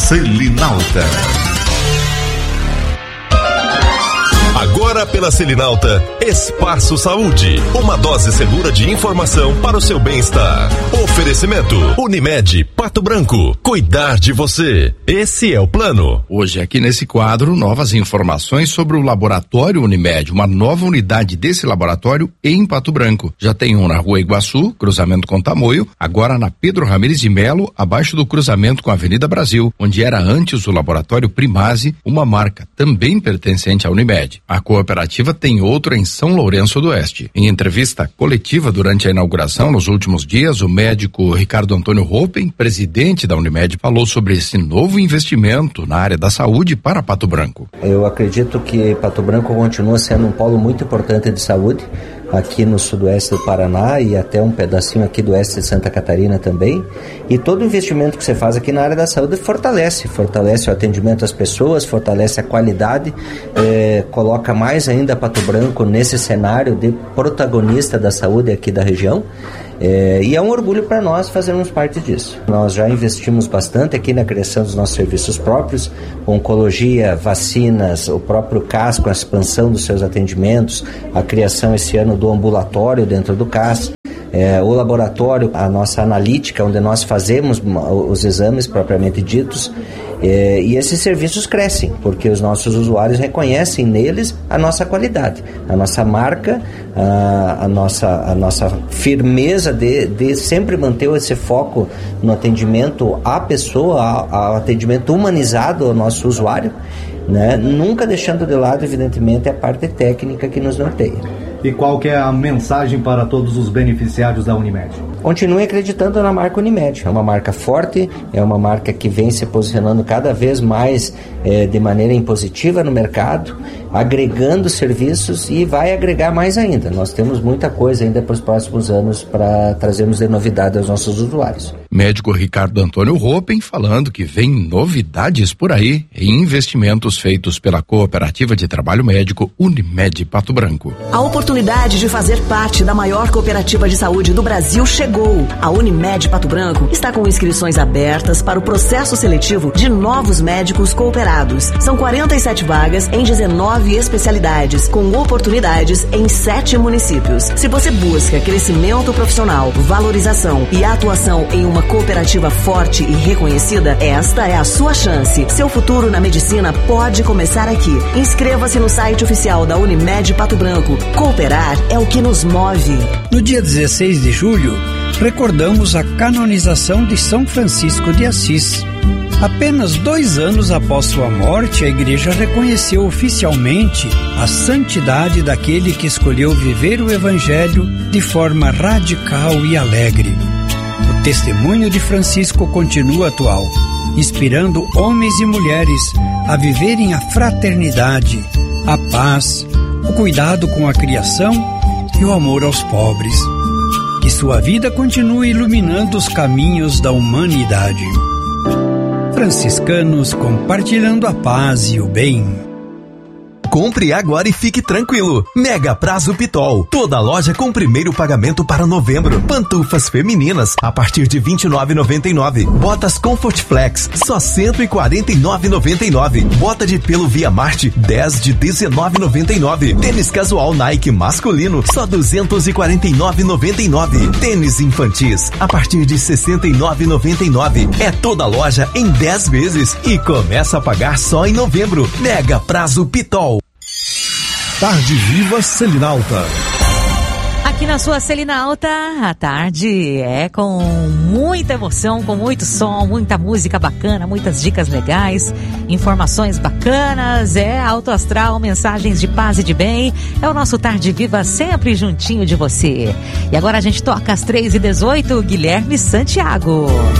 Selinalta. Agora pela Selinalta, Espaço Saúde, uma dose segura de informação para o seu bem-estar. Oferecimento, Unimed, Pato Branco, cuidar de você, esse é o plano. Hoje aqui nesse quadro, novas informações sobre o Laboratório Unimed, uma nova unidade desse laboratório em Pato Branco. Já tem um na Rua Iguaçu, cruzamento com Tamoio, agora na Pedro Ramires de Melo, abaixo do cruzamento com a Avenida Brasil, onde era antes o Laboratório Primase, uma marca também pertencente à Unimed. A cooperativa tem outra em São Lourenço do Oeste. Em entrevista coletiva durante a inauguração nos últimos dias, o médico Ricardo Antônio Ropen, presidente da Unimed, falou sobre esse novo investimento na área da saúde para Pato Branco. Eu acredito que Pato Branco continua sendo um polo muito importante de saúde, aqui no sudoeste do Paraná e até um pedacinho aqui do oeste de Santa Catarina também. E todo investimento que você faz aqui na área da saúde fortalece o atendimento às pessoas, fortalece a qualidade, coloca mais ainda Pato Branco nesse cenário de protagonista da saúde aqui da região. E é um orgulho para nós fazermos parte disso. Nós já investimos bastante aqui na criação dos nossos serviços próprios, oncologia, vacinas, o próprio CAS com a expansão dos seus atendimentos, a criação esse ano do ambulatório dentro do CAS, o laboratório, a nossa analítica, onde nós fazemos os exames propriamente ditos. E esses serviços crescem, porque os nossos usuários reconhecem neles a nossa qualidade, a nossa marca, a nossa firmeza de sempre manter esse foco no atendimento à pessoa, ao atendimento humanizado ao nosso usuário, né? Nunca deixando de lado, evidentemente, a parte técnica que nos norteia. E qual que é a mensagem para todos os beneficiários da Unimed? Continue acreditando na marca Unimed. É uma marca forte, é uma marca que vem se posicionando cada vez mais de maneira impositiva no mercado, agregando serviços e vai agregar mais ainda. Nós temos muita coisa ainda para os próximos anos para trazermos de novidade aos nossos usuários. Médico Ricardo Antônio Ropen falando que vem novidades por aí em investimentos feitos pela Cooperativa de Trabalho Médico Unimed Pato Branco. A oportunidade de fazer parte da maior cooperativa de saúde do Brasil chegou. A Unimed Pato Branco está com inscrições abertas para o processo seletivo de novos médicos cooperados. São 47 vagas em 19 especialidades, com oportunidades em 7 municípios. Se você busca crescimento profissional, valorização e atuação em uma cooperativa forte e reconhecida, esta é a sua chance. Seu futuro na medicina pode começar aqui. Inscreva-se no site oficial da Unimed Pato Branco. Cooperar é o que nos move. No dia 16 de julho, recordamos a canonização de São Francisco de Assis. Apenas 2 anos após sua morte, a Igreja reconheceu oficialmente a santidade daquele que escolheu viver o Evangelho de forma radical e alegre. O testemunho de Francisco continua atual, inspirando homens e mulheres a viverem a fraternidade, a paz, o cuidado com a criação e o amor aos pobres. Que sua vida continue iluminando os caminhos da humanidade. Franciscanos compartilhando a paz e o bem. Compre agora e fique tranquilo. Mega Prazo Pitol. Toda loja com primeiro pagamento para novembro. Pantufas femininas a partir de R$ 29,99. Botas Comfort Flex só R$ 149,99. Bota de pelo Via Marte 10 de R$ 19,99. Tênis casual Nike masculino só R$ 249,99. Tênis infantis a partir de R$ 69,99. É toda loja em 10 vezes e começa a pagar só em novembro. Mega Prazo Pitol. Tarde Viva Selinalta. Aqui na sua Selinalta, a tarde é com muita emoção, com muito som, muita música bacana, muitas dicas legais, informações bacanas, alto astral, mensagens de paz e de bem. É o nosso Tarde Viva sempre juntinho de você. E agora a gente toca às 3h18, Guilherme Santiago.